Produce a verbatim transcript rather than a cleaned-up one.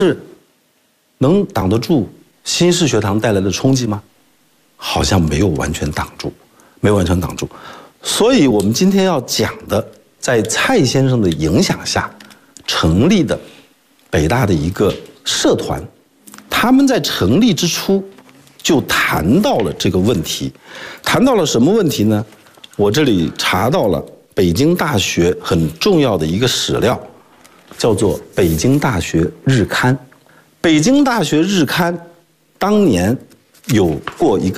是能挡得住新式学堂带来的冲击吗？好像没有完全挡住，没有完全挡住。所以我们今天要讲的，在蔡先生的影响下成立的北大的一个社团，他们在成立之初就谈到了这个问题。谈到了什么问题呢？我这里查到了北京大学很重要的一个史料，叫做《北京大学日刊》。北京大学日刊当年有过一个